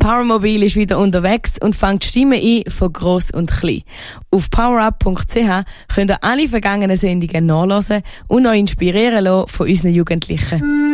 Powermobil ist wieder unterwegs und fängt Stimmen ein von gross und klein. Auf powerup.ch könnt ihr alle vergangenen Sendungen nachhören und euch inspirieren lassen von unseren Jugendlichen.